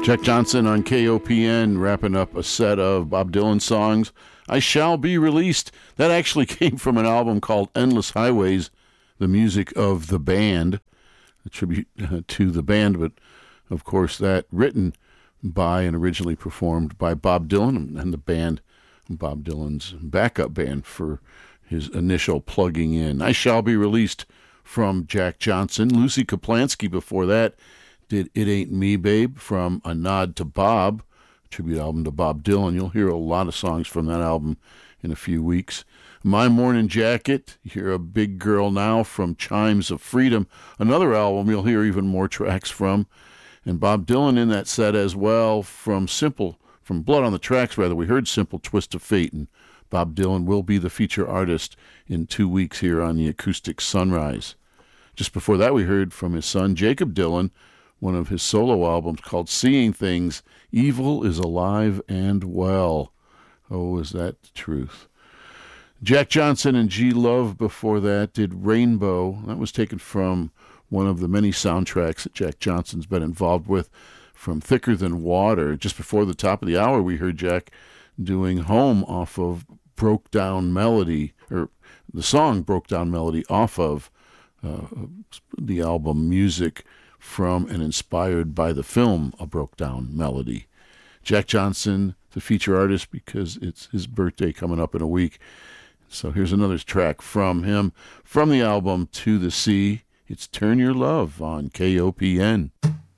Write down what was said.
Jack Johnson on KOPN, wrapping up a set of Bob Dylan songs. I Shall Be Released. That actually came from an album called Endless Highways, the music of the band, a tribute to the band, but of course that written by and originally performed by Bob Dylan and the band, Bob Dylan's backup band for his initial plugging in. I Shall Be Released from Jack Johnson. Lucy Kaplansky before that did It Ain't Me, Babe, from A Nod to Bob, tribute album to Bob Dylan. You'll hear a lot of songs from that album in a few weeks. My Morning Jacket, you hear A Big Girl Now from Chimes of Freedom, another album you'll hear even more tracks from. And Bob Dylan in that set as well from Blood on the Tracks, rather. We heard Simple Twist of Fate, and Bob Dylan will be the feature artist in 2 weeks here on the Acoustic Sunrise. Just before that, we heard from his son, Jacob Dylan, one of his solo albums called Seeing Things, Evil is Alive and Well. Oh, is that the truth? Jack Johnson and G. Love before that did Rainbow. That was taken from one of the many soundtracks that Jack Johnson's been involved with, from Thicker Than Water. Just before the top of the hour, we heard Jack doing Home off of Broke Down Melody, or the song Broke Down Melody off of the album Music from and inspired by the film A Broke Down Melody. Jack Johnson, the feature artist, because it's his birthday coming up in a week. So here's another track from him, from the album To the Sea. It's Turn Your Love on KOPN.